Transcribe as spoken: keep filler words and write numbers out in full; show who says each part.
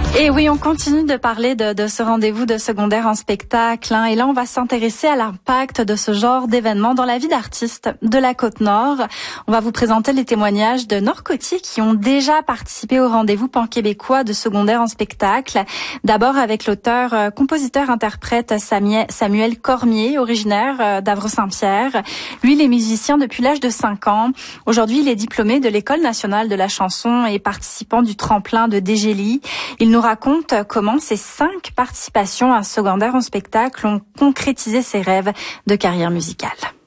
Speaker 1: Et oui, on continue de parler de, de ce rendez-vous de secondaire en spectacle. Hein, et là, on va s'intéresser à l'impact de ce genre d'événement dans la vie d'artistes de la Côte-Nord. On va vous présenter les témoignages de Nord-Côtiers qui ont déjà participé au rendez-vous pan-québécois de secondaire en spectacle. D'abord avec l'auteur, euh, compositeur, interprète Samuel Cormier, originaire d'Avre-Saint-Pierre. Lui, il est musicien depuis l'âge de cinq ans. Aujourd'hui, il est diplômé de l'École nationale de la chanson et participant du tremplin de Dégélie. Il nous raconte comment ces cinq participations à secondaire en spectacle ont concrétisé ses rêves de carrière musicale.